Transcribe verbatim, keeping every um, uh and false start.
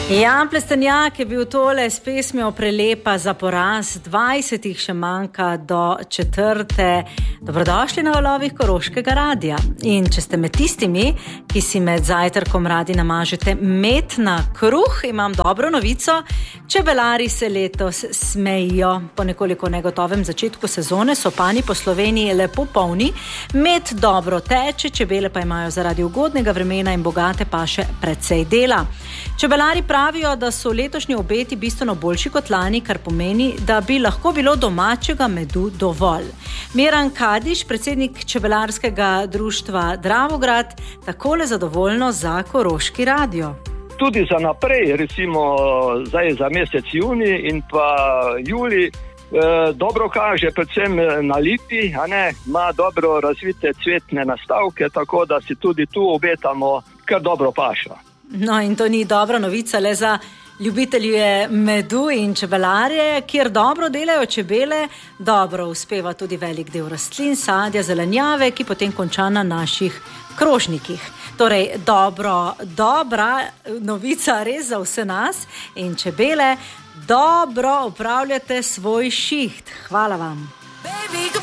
Jan Plestenjak je bil tole s pesmijo Prelepa za poraz, dvajsetih še manjka do četrte. Dobrodošli na valovih Koroškega radia. In če ste med tistimi, ki si med zajtrkom radi namažete med na kruh, imam dobro novico. Čebelari se letos smejijo. Po nekoliko negotovem začetku sezone so pani po Sloveniji lepo polni, med dobro teče, čebele pa imajo zaradi ugodnega vremena in bogate paše precej dela. Čebelari pravijo, da so letošnji obeti bistveno boljši kot lani, kar pomeni, da bi lahko bilo domačega medu dovolj. Miran Kadiš, predsednik Čebelarskega društva Dravograd, takole zadovoljno za Koroški radio. Tudi za naprej, recimo zdaj za mesec juni in pa juli, eh, dobro kaže, predvsem na lipi, a ne, ima dobro razvite cvetne nastavke, tako da si tudi tu obetamo kar dobro pašo. No, in to ni dobra novica le za ljubitelje medu in čebelarje, kjer dobro delajo čebele, dobro uspeva tudi velik del rastlin, sadja, zelenjave, ki potem konča na naših krožnikih. Torej, dobro, dobra novica res za vse nas in čebele, dobro upravljate svoj šiht. Hvala vam. Baby,